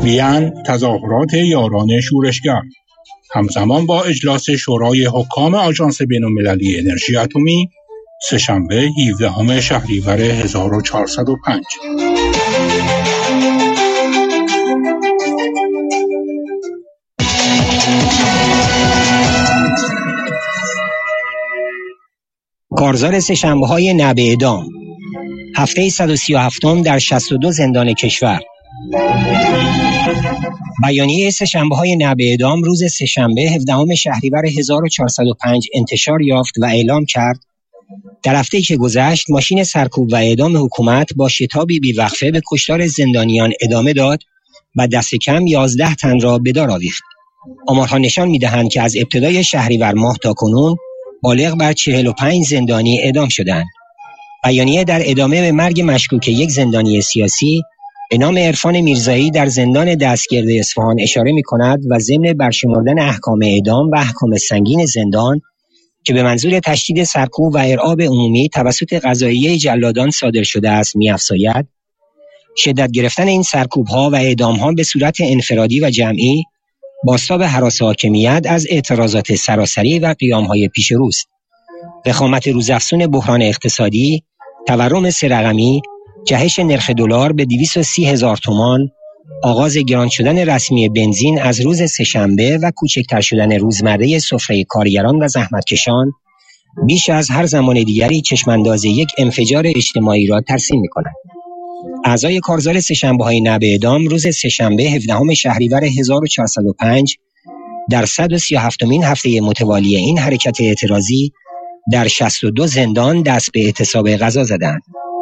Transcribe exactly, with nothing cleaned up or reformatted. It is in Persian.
وین تظاهرات یاران شورشگر همزمان با اجلاس شورای حکام آژانس بین‌المللی انرژی اتمی سه‌شنبه هفدهم شهریور هزار و چهارصد و پنج. کارزار سه‌شنبه‌های نه به اعدام، هفته صد و سی و هفتم در شصت و دو زندان کشور. بیانیه سه‌شنبه‌های نه به اعدام روز سه‌شنبه هفدهم شهریور هزار و چهارصد و پنج انتشار یافت و اعلام کرد در هفته‌ای که گذشت ماشین سرکوب و اعدام حکومت با شتابی بی‌وقفه به کشتار زندانیان ادامه داد و دست کم یازده تن را به دار آویخت. آمارها نشان می‌دهند که از ابتدای شهریور ماه تا کنون بالغ بر چهل و پنج زندانی اعدام شدند. بیانیه در ادامه به مرگ مشکوک یک زندانی سیاسی به نام عرفان میرزایی در زندان دستگرد اصفهان اشاره می‌کند و ضمن برشمردن احکام اعدام و احکام سنگین زندان که به منظور تشدید سرکوب و ارعاب عمومی توسط قضاییه جلادان صادر شده است می‌افزاید شدت گرفتن این سرکوب‌ها و اعدام‌ها به صورت انفرادی و جمعی بازتاب هراس حاکمیت از اعتراضات سراسری و قیام‌های پیش روست. وخامت روزافزون بحران اقتصادی، تورم سه رقمی، جهش نرخ دلار به دویست و سی هزار تومان، آغاز گران شدن رسمی بنزین از روز سه‌شنبه و کوچکتر شدن روزمره سفره کارگران و زحمتکشان بیش از هر زمان دیگری چشمانداز یک انفجار اجتماعی را ترسیم می‌کند. اعضای کارزار سه‌شنبه‌های نه به اعدام روز سه‌شنبه هفدهم شهریور هزار و چهارصد و پنج در صد و سی و هفتمین هفته متوالی این حرکت اعتراضی در شصت و دو زندان دست به اعتصاب غذا زدند.